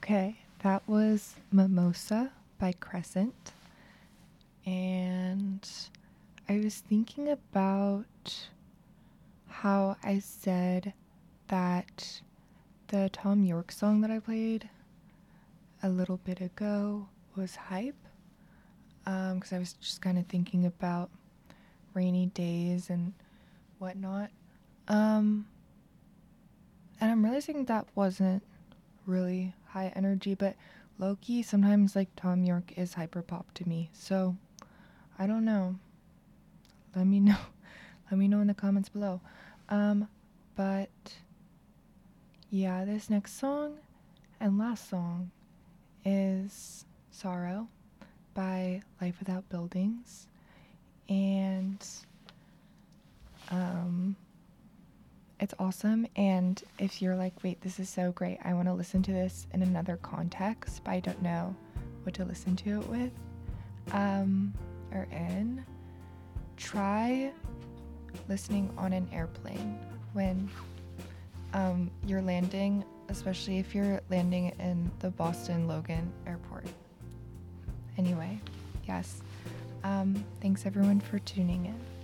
Okay, that was Mimosa by Crescent. And I was thinking about how I said that the Tom York song that I played a little bit ago was hype. Because I was just kind of thinking about rainy days and whatnot. And I'm realizing that wasn't really high energy, but low-key, sometimes like Tom York is hyper pop to me. So I don't know. Let me know. Let me know in the comments below. But yeah, this next song and last song is Sorrow by Life Without Buildings. And it's awesome. And if you're like, wait, this is so great, I want to listen to this in another context, but I don't know what to listen to it with, or in, try listening on an airplane when you're landing, especially if you're landing in the Boston Logan Airport. Anyway, yes. Thanks everyone for tuning in.